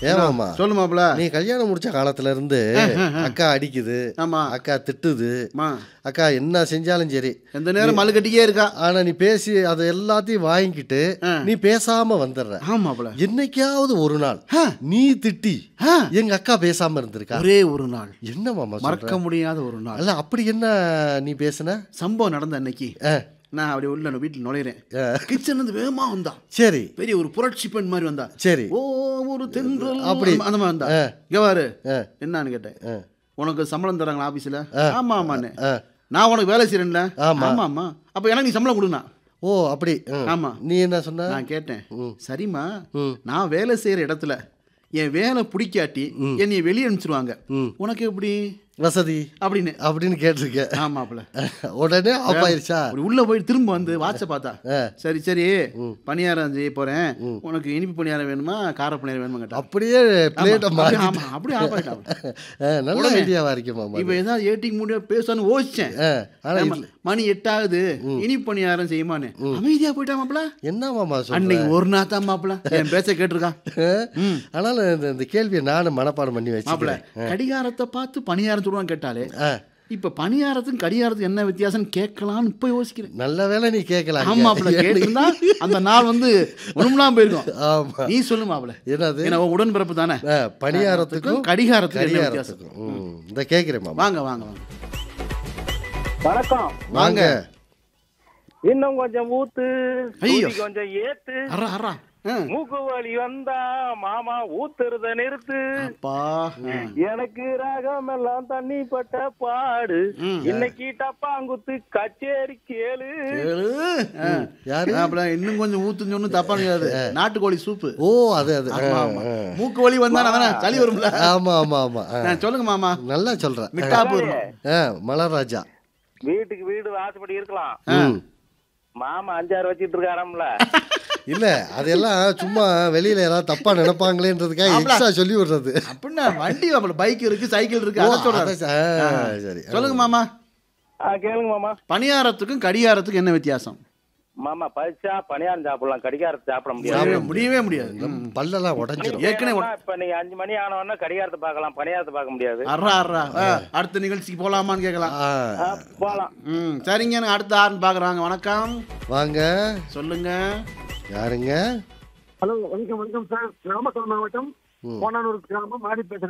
ஏமாமா சொல்லு மாப்பிள. நீ கல்யாணம் முடிச்ச காலத்துல இருந்து அக்கா அடிக்குது, ஆமா அக்கா திட்டுது, ஆமா. அக்கா என்ன செஞ்சாலும் சரி, எந்த நேரம் மல்லு கட்டிக்கே இருக்கா. ஆனா நீ பேசி அதை எல்லாத்தையும் வாங்கிக்கிட்டு நீ பேசாம வந்துடுற. ஆமா மாப்பிள. என்னைக்காவது ஒரு நாள் நீ திட்டி எங்க அக்கா பேசாம இருந்திருக்கா? ஒரே ஒரு நாள், என்ன மாமா மறக்க முடியாத ஒரு நாள். அல்ல அப்படி என்ன நீ பேசுன? சம்பவம் நடந்த அன்னைக்கு நான் அப்படி உள்ள வீட்டில் நுழையிறேன். கிச்சன்ல இருந்து வேகமா வந்தா. சரி. பெரிய ஒரு புரட்சி பெண் மாதிரி வந்தா. சரி. ஓ ஒரு தென்றல் அப்படி அந்த மாதிரி வந்தா. இங்கவாரு என்னன்னு கேட்டேன். உனக்கு சம்பளம் தராங்களா ஆபீஸ்ல? ஆமா ஆமான்னு. நான் உனக்கு வேலை செய்யறேன்ல. ஆமா ஆமா. அப்ப எனக்கு நீ சம்பளம் கொடுனா. ஓ அப்படி. ஆமா. நீ என்ன சொன்ன? நான் கேட்டேன், சரிம்மா நான் வேலை செய்யற இடத்துல என் வேலை பிடிக்காட்டி என்னை வெளியே அனுப்பிச்சிருவாங்க, உனக்கு எப்படி வசதி அப்படின்னு கேட்டிருக்கேன். ஆமாப்ல. உடனே ஆஃப் ஆயிருச்சா? உள்ள போய் திரும்ப வந்து வாட்ச பார்த்தா, சரி சரி பணியாரம் செய்ய போறேன், உனக்கு இனிப்பு பணியாரம் வேணுமா கார பணியாரம் வேணுமா கேட்டா. அப்படியே பிளேட் அப்படியே ஆஃப் ஆயிட்டாங்க. நல்ல ஐடியாவா இருக்கு மாமா. இப்போ ஏதாவது ஏட்டிங் முடியா பேசணும் யோசிச்சேன். மணி 8 ஆகுது, இனிப்பு பணியாரம் செய்யுமான்னு அமைதியா போயிட்டா மாப்பிள. என்ன மாமா சொல்ற? அன்னைக்கு ஒரு நாள் தான் மாப்பிள என் பேச கேட்டிருக்கான். ஆனாலும் இந்த கேள்வியை நானும் மனப்பாடம் பண்ணி வச்சேன் மாப்பிள. கடிகாரத்தை பார்த்து பணியாரம் கேட்டாலே இப்ப பணியாரத்துக்கும் கடிகாரத்துக்கு என்ன வித்தியாசம் கேட்கலாம்னு இப்ப யோசிக்கிறேன். நல்ல வேலை நீ கேட்கலாம். ஆமா கேட்டிருந்தா அந்த நாள் வந்து ஒண்ணுலாம் போயிருக்கும். ஆமா நீ சொல்லு மாப்பிள. என்னது? ஏன்னா உடன்பிறப்பு தானே. பணியாரத்துக்கும் கடிகாரத்துக்கும் என்ன வித்தியாசம் இந்த கேட்கிறேன். வாங்க வாங்க வாங்க. வணக்கம். வாங்க. இன்னும் கொஞ்சம் ஊத்து, கொஞ்சம் ஏத்து, மூக்கு வலி வந்தா மாமா ஊத்துறத நிறுத்து, எனக்கு ராகம் எல்லாம் தண்ணி பட்ட பாடு, இன்னைக்கு டப்பாங்குத்து கச்சேரி கேளு. இன்னும் கொஞ்சம் ஊத்துன்னு சொன்னு தப்பா கிடையாது. நாட்டுக்கோழி சூப்பு. ஓ அது அது. மூக்கு வலி வந்தா சளி வரும்ல. ஆமா ஆமா ஆமா. சொல்லுங்க மாமா. நல்லா சொல்றேன். மிட்டாப்பு மலர்ராஜா. வீட்டுக்கு வீடு வாசப்படி இருக்கலாம், மாமா 5-6 வச்சிட்டு இருக்காராம்ல. இல்ல அதெல்லாம் சும்மா வெளியில ஏதாவது தப்பா நினைப்பாங்களேன்றதுக்காக எக்ஸ்ட்ரா சொல்லி விடுறது. அப்படின்னா வண்டி பைக் இருக்கு, சைக்கிள் இருக்கு. சரி சொல்லுங்க மாமா. கேளுங்க மாமா. பணியாரத்துக்கும் கடிகாரத்துக்கும் என்ன வித்தியாசம்? மாமா பறிச்சா பணியாரம் சாப்பிடலாம், கடிகாரத்தை சாப்பிட முடியாது. முடியவே முடியாது. பல்லெல்லாம் உடைஞ்சிரும். ஏற்கனவே இப்ப நீங்க 5 மணி ஆனவொன்னா கடிகாரத்தை பார்க்கலாம், பணியாரத்தை பார்க்க முடியாது. அடுத்த நிகழ்ச்சிக்கு போலாமான்னு கேட்கலாம். போலாம். சரிங்க. எனக்கு அடுத்த ஆறுன்னு பாக்குறாங்க. வணக்கம். வாங்க சொல்லுங்க. யாருங்க? ஹலோ வணக்கம். வணக்கம் சார். நாமக்கல் மாவட்டம் கோணானூர் கிராமம் மாடி பேசுறேன்.